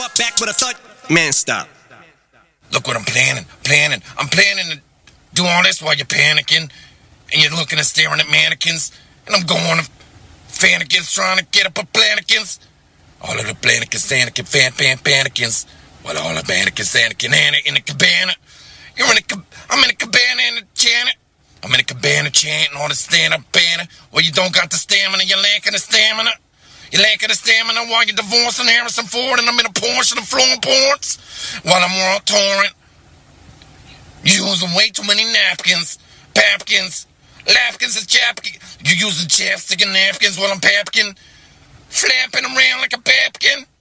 up back with a thud. Man, stop. Look what I'm planning. I'm planning to do all this while you're panicking. And you're looking and staring at mannequins. And I'm going to fannikins trying to get up a plannikins. All of the plannikins, panikins. Well, all the mannequins, Anna in the cabana. I'm in a cabana in the chant. I'm in a cabana chanting all the stand-up banner. Well, you don't got the stamina, you're lacking the stamina. You're lacking the stamina while you're divorcing Harrison Ford and I'm in a Porsche and I'm flowing ports while I'm world touring. You're using way too many napkins, papkins, lapkins and chapkins. You're using chapstick and napkins while I'm papkin, flapping around like a papkin.